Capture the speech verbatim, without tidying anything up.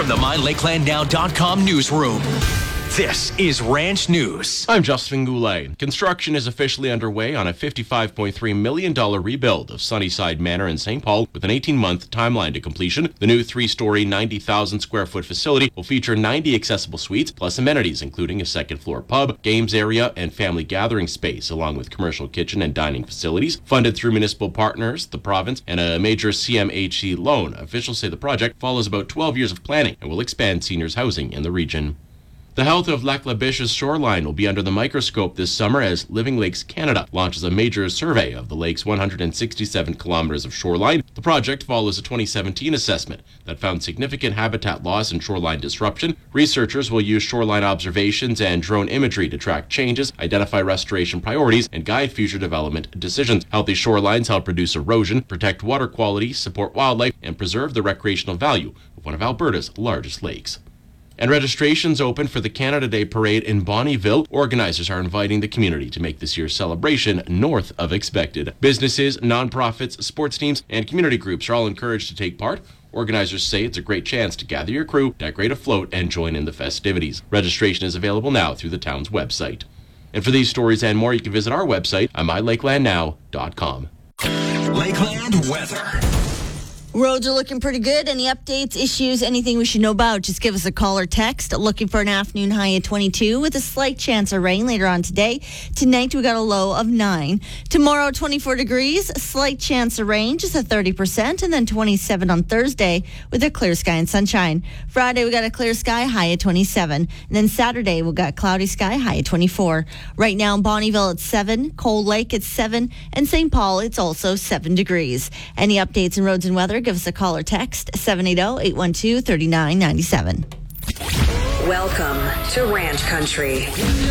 from the my lakeland now dot com newsroom, this is Ranch News. I'm Justin Goulet. Construction is officially underway on a fifty-five point three million dollars rebuild of Sunnyside Manor in Saint Paul with an eighteen-month timeline to completion. The new three-story, ninety thousand square foot facility will feature ninety accessible suites plus amenities, including a second-floor pub, games area, and family gathering space, along with commercial kitchen and dining facilities. Funded through municipal partners, the province, and a major C M H C loan, officials say the project follows about twelve years of planning and will expand seniors' housing in the region. The health of Lac La Biche's shoreline will be under the microscope this summer as Living Lakes Canada launches a major survey of the lake's one hundred sixty-seven kilometers of shoreline. The project follows a twenty seventeen assessment that found significant habitat loss and shoreline disruption. Researchers will use shoreline observations and drone imagery to track changes, identify restoration priorities, and guide future development decisions. Healthy shorelines help reduce erosion, protect water quality, support wildlife, and preserve the recreational value of one of Alberta's largest lakes. And registration's open for the Canada Day Parade in Bonnyville. Organizers are inviting the community to make this year's celebration north of expected. Businesses, nonprofits, sports teams, and community groups are all encouraged to take part. Organizers say it's a great chance to gather your crew, decorate a float, and join in the festivities. Registration is available now through the town's website. And for these stories and more, you can visit our website at my lakeland now dot com. Lakeland weather. Roads are looking pretty good. Any updates, issues, anything we should know about, just give us a call or text. Looking for an afternoon high of twenty-two with a slight chance of rain later on today. Tonight, we got a low of nine. Tomorrow, twenty-four degrees, a slight chance of rain, just a thirty percent, and then twenty-seven on Thursday with a clear sky and sunshine. Friday, we got a clear sky, high of twenty-seven. And then Saturday, we got cloudy sky, high of twenty-four. Right now in Bonnyville, it's seven. Cold Lake, it's seven. And Saint Paul, it's also seven degrees. Any updates in roads and weather, give us a call or text seven eight zero, eight one two, three nine nine seven. Welcome to Ranch Country.